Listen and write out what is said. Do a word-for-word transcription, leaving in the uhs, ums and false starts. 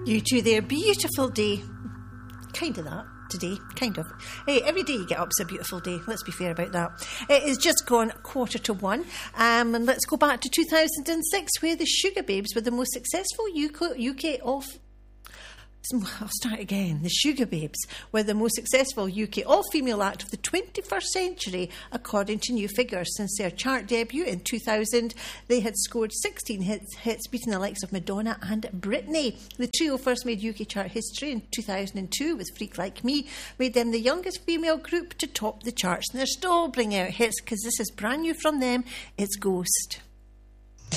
You two there, beautiful day. Kind of that today, kind of. Hey, every day you get up is a beautiful day. Let's be fair about that. It is just gone quarter to one. Um, and let's go back to two thousand six, where the Sugababes were the most successful U K, U K off... I'll start again. The Sugababes were the most successful U K all-female act of the twenty-first century, according to new figures. Since their chart debut in two thousand, they had scored sixteen hits, hits beating the likes of Madonna and Britney. The trio first made U K chart history in two thousand two with Freak Like Me, made them the youngest female group to top the charts. And they're still bringing out hits because this is brand new from them. It's Ghost.